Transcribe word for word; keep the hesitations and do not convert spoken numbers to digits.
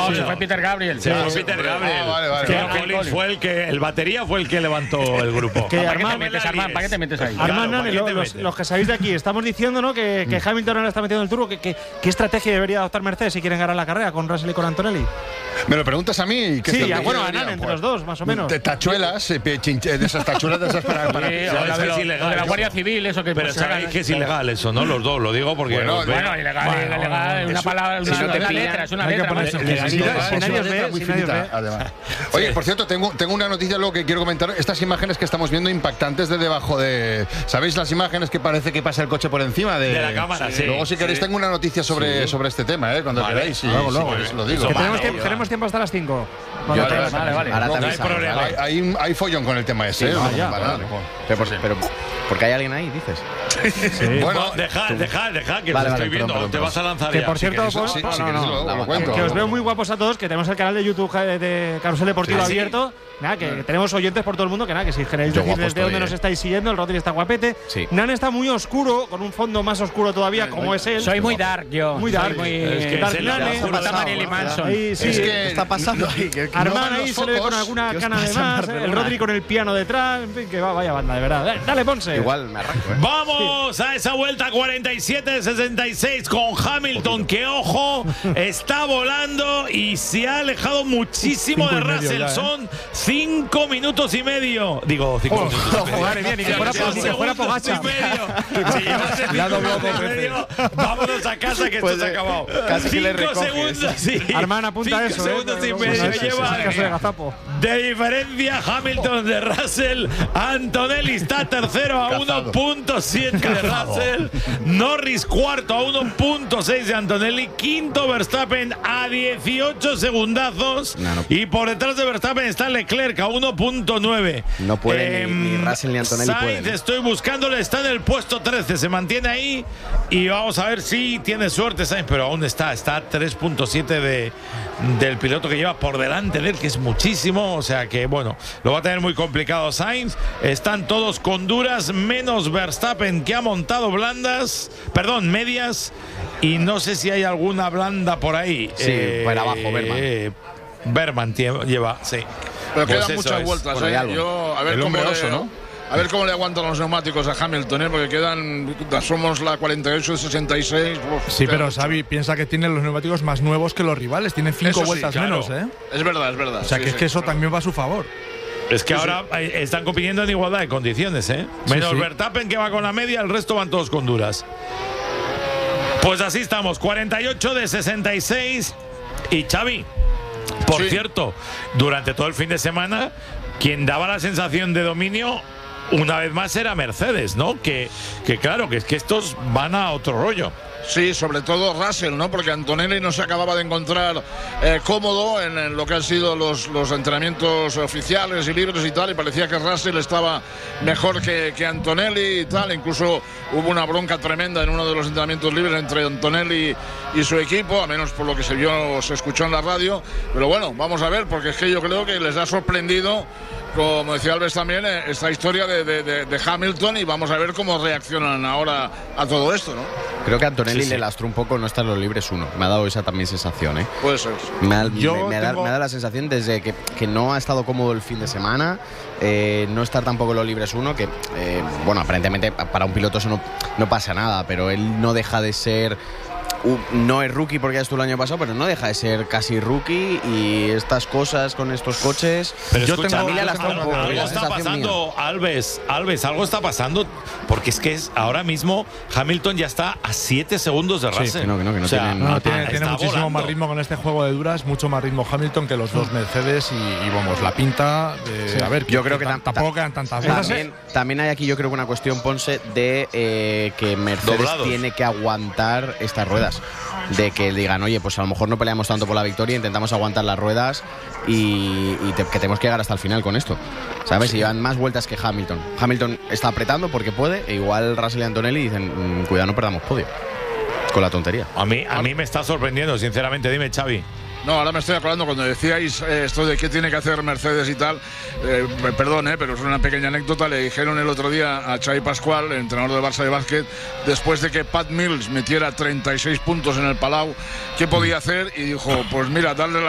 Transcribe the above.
no, se fue Peter Gabriel. Se fue Peter Gabriel. Ah, vale, vale. Phil Collins fue el que, el batería fue el que levantó el grupo. ¿Para qué te metes, Armand? ¿Para qué te metes ahí? Armand, Nani, lo, los, los que sabéis de aquí, estamos diciendo, ¿no? Que, que Hamilton ahora está metiendo el turbo. Que, que, ¿Qué estrategia debería adoptar Mercedes si quieren ganar la carrera con Russell y con Antonelli? ¿Me lo preguntas a mí? ¿Qué Sí, estrategia bueno, debería? ganan entre Pues, los dos, más o menos. De tachuelas, eh, chinche- de esas tachuelas de esas para. para Sí, o Sabes la que de, es lo- ilegal lo de la eso. Guardia Civil, eso que Pero pues, sabéis sacan- que es ilegal eso, ¿no? Los dos, lo digo porque. Bueno, los veo. Bueno, ilegal, Bueno, ilegal, una eso- palabra, eso una, no te una pilla. letra, es una Hay que letra. ponerse macho. en legalidad. Es Si una nadie os letra ve, muy si nadie os finita, ve. además. Oye, por cierto, tengo, tengo una noticia luego que quiero comentar. Estas imágenes que estamos viendo impactantes de debajo de. ¿Sabéis las imágenes que parece que pasa el coche por encima de, De la cámara, sí. Luego, si queréis, Sí. tengo una noticia sobre, sobre este tema, ¿eh? Cuando Vale. queráis. Sí, Luego, sí, luego, queréis, eh. lo digo. Eso Que vale, tenemos, tiempo, va. tenemos tiempo hasta las cinco. Vale, Vale, vale, vale, vale. Ahora No te hay avisan, problema. ¿vale? Hay, hay, hay follón con el tema ese, ¿eh? ah, No, ya, para vale. nada, mejor. Pero, por- pero, ¿por qué hay alguien ahí, dices? Bueno, Bueno, dejad, dejad, dejad, que Vale, lo vale, estoy perdón, viendo. perdón, Te vas a lanzar Que ya. por si cierto, queréis. pues, sí, no, sí, no, que no, sí, lo- la- lo que- cuento. Que os veo muy guapos a todos, que tenemos el canal de YouTube de, de Carrusel Deportivo ¿Ah, sí? abierto. Nada, que tenemos oyentes por todo el mundo, que nada, que si queréis Yo decir guapo desde estoy, dónde eh. nos estáis siguiendo, el Rodri está guapete. Sí. Nan está muy oscuro, con un fondo más oscuro todavía, como es él. Soy muy dark yo. Muy Soy dark. muy Es que Dark es el Nane. oscuro Mata de Marilyn Manson. Ahí sí. Es que ¿Qué está pasando ahí? ¿Qué- qué- no Armand van ahí los se le ve con focos. alguna ¿Qué os cana de pasa en más, el Barcelona? Rodri con el piano detrás, en fin, que va, vaya banda, de verdad. Dale, Ponce. Igual me arranco, ¿eh? Vamos a esa vuelta cuarenta y siete sesenta y seis con Hamilton, que ojo, está volando y se ha alejado muchísimo Cinco de y medio Russell. ya, ¿eh? Son cinco minutos y medio. Digo, cinco minutos y medio. Madre mía, ni que fuera, Cinco ni que fuera segundos Pogačar. y medio. Si llevas cinco Le ha doblado minutos y dos medio, vámonos a casa que esto Pues, se ha acabado. casi que le Cinco recoges. segundos, sí. Armand, apunta Cinco eso, ¿eh? segundos y No, medio no, no, lleva. no, caso de gazapo. De diferencia, Hamilton de Russell. Antonelli está tercero a uno punto siete de Russell. Norris cuarto a uno punto seis de Antonelli. Quinto Verstappen a dieciocho segundazos. No, no. Y por detrás de Verstappen está Leclerc a uno punto nueve. No puede ni- ni Russell ni Antonelli Sainz, pueden, ¿eh? estoy buscándole, está en el puesto trece. Se mantiene ahí. Y vamos a ver si tiene suerte Sainz, pero aún está. Está a tres punto siete de, del piloto que lleva por delante de él, que es muchísimo. O sea que, bueno, lo va a tener muy complicado Sainz. Están todos con duras, menos Verstappen, que ha montado blandas, perdón, medias. Y no sé si hay alguna blanda por ahí. Sí, por abajo, Berman. eh, Berman tie- lleva, sí. Pero Pues quedan eso muchas es. vueltas, Bueno, hay ¿eh? algo. Yo, a ver El cómo hombre le, oso, ¿no? A ver cómo le aguantan los neumáticos a Hamilton, ¿eh? Porque quedan. Somos la cuarenta y ocho de sesenta y seis. Uf, Sí, queda pero mucho. Xavi piensa que tienen los neumáticos más nuevos que los rivales. Tienen cinco Eso sí, vueltas claro. menos, ¿eh? Es verdad, es verdad. O sea, sí, que es sí. que eso también va a su favor. Es que ahora eh, están compitiendo en igualdad de condiciones, ¿eh? Sí, Menos sí. Verstappen, que va con la media, el resto van todos con duras. Pues así estamos, cuarenta y ocho de sesenta y seis. Y Xavi, por Sí. cierto, durante todo el fin de semana, quien daba la sensación de dominio, una vez más, era Mercedes, ¿no? Que, que claro, que es que estos van a otro rollo. Sí, sobre todo Russell, ¿no? Porque Antonelli no se acababa de encontrar eh, cómodo en, en lo que han sido los, los entrenamientos oficiales y libres y tal, y parecía que Russell estaba mejor que, que Antonelli y tal. Incluso hubo una bronca tremenda en uno de los entrenamientos libres entre Antonelli y su equipo, a menos por lo que se vio, se escuchó en la radio. Pero bueno, vamos a ver, porque es que yo creo que les ha sorprendido, como decía Alves también, eh, esta historia de, de, de, de Hamilton, y vamos a ver cómo reaccionan ahora a todo esto, ¿no? Creo que a Antonelli Sí, sí. le lastró un poco no estar en los libres uno. Me ha dado esa también sensación, ¿eh? Puede ser. Me ha, Yo me, me ha da- tengo- me ha dado la sensación desde que, que no ha estado cómodo el fin de semana, eh, no estar tampoco en los libres uno, que, eh, bueno, aparentemente para un piloto eso no, no pasa nada, pero él no deja de ser. Uh, no es rookie porque ya estuvo el año pasado, pero no deja de ser casi rookie, y estas cosas con estos coches. Pero Yo escucha, tengo- a mí le ha yo lastrado tengo un poco. algo la está sensación pasando, mía. Alves, Alves, algo está pasando, porque es que es ahora mismo Hamilton ya está a siete segundos de Sí, Russell. que no, que no, que no O sea, tienen- No, No, tiene, está tiene muchísimo volando. más ritmo con este juego de duras, mucho más ritmo Hamilton que los dos Mercedes, y, y vamos, la pinta. de- a ver, Yo creo que tam- tam- tampoco quedan tantas vueltas. También, también hay aquí, yo creo que una cuestión, Ponce, de eh, que Mercedes Doblados. tiene que aguantar estas ruedas. De que digan, oye, pues a lo mejor no peleamos tanto por la victoria, intentamos aguantar las ruedas y, y te- que tenemos que llegar hasta el final con esto. ¿Sabes? Y llevan más vueltas que Hamilton. Hamilton está apretando porque puede, e igual Russell y Antonelli dicen, "Mm, cuidado, no perdamos podio". Con la tontería. A mí, a mí me está sorprendiendo, sinceramente. Dime, Xavi. No, ahora me estoy acordando cuando decíais eh, esto de qué tiene que hacer Mercedes y tal. Eh, perdón, eh, pero es una pequeña anécdota. Le dijeron el otro día a Xavi Pascual, el entrenador del Barça de básquet, después de que Pat Mills metiera treinta y seis puntos en el Palau, ¿qué podía hacer? Y dijo, pues mira, darle la